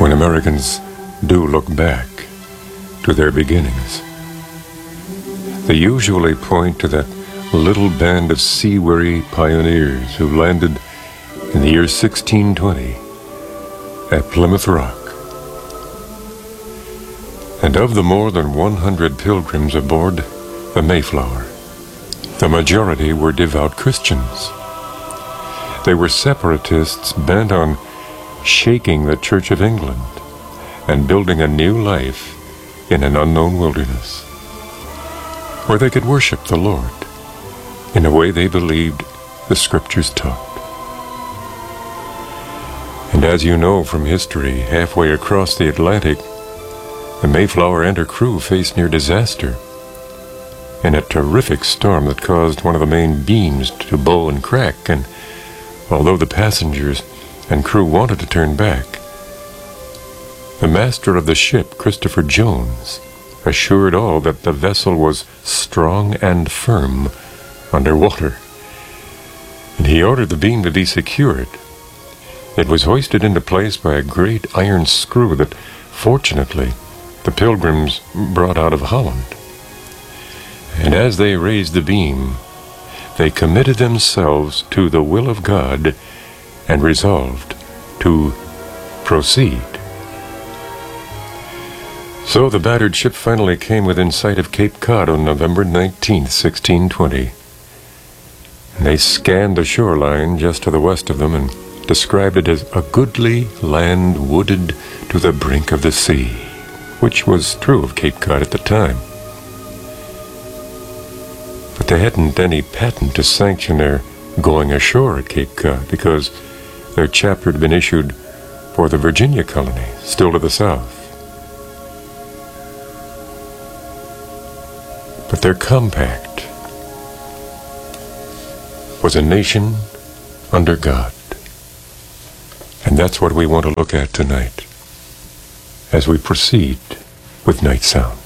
when Americans do look back to their beginnings, they usually point to that little band of sea-weary pioneers who landed in the year 1620 at Plymouth Rock. And of the more than 100 pilgrims aboard the Mayflower, the majority were devout Christians. They were separatists bent on shaking the Church of England and building a new life in an unknown wilderness, where they could worship the Lord in a way they believed the Scriptures taught. And as you know from history, halfway across the Atlantic, the Mayflower and her crew faced near disaster in a terrific storm that caused one of the main beams to bow and crack, and although the passengers and crew wanted to turn back, the master of the ship, Christopher Jones, assured all that the vessel was strong and firm underwater, and he ordered the beam to be secured. It was hoisted into place by a great iron screw that, fortunately, the pilgrims brought out of Holland. And as they raised the beam, they committed themselves to the will of God and resolved to proceed. So the battered ship finally came within sight of Cape Cod on November 19th, 1620. And they scanned the shoreline just to the west of them and described it as a goodly land wooded to the brink of the sea, which was true of Cape Cod at the time. But they hadn't any patent to sanction their going ashore at Cape Cod, because their chapter had been issued for the Virginia colony, still to the south. But their compact was a nation under God. And that's what we want to look at tonight as we proceed with Night Sound.